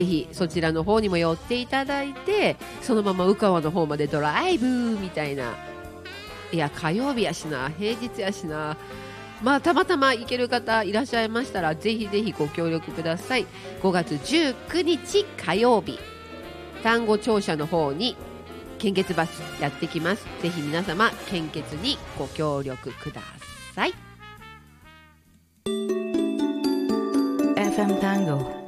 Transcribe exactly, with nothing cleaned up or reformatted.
ぜひそちらの方にも寄っていただいて、そのまま宇川の方までドライブみたいな。いや火曜日やしな、平日やしな、まあたまたま行ける方いらっしゃいましたらぜひぜひご協力ください。ごがつじゅうくにち火曜日、丹後庁舎の方に献血バスやってきます。ぜひ皆様献血にご協力ください。 エフエム Tango